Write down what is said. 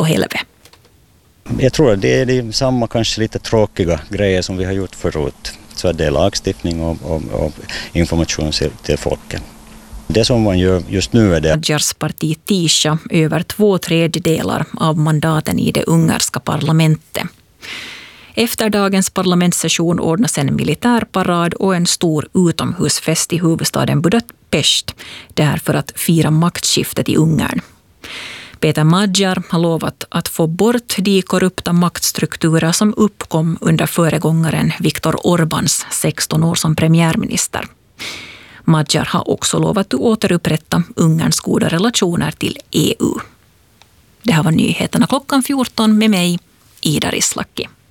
helve. Jag tror att det är de samma kanske lite tråkiga grejer som vi har gjort förut. Så att det är lagstiftning och information till folket. Det som man gör just nu är det. Magyars parti Tisha över 2/3 av mandaten i det ungerska parlamentet. Efter dagens parlamentssession ordnas en militärparad och en stor utomhusfest i huvudstaden Budapest, där för att fira maktskiftet i Ungern. Peter Magyar har lovat att få bort de korrupta maktstrukturer som uppkom under föregångaren Viktor Orbáns 16 år som premiärminister. Magyar har också lovat att återupprätta Ungerns goda relationer till EU. Det här var nyheterna klockan 14 med mig, Ida Rislaki.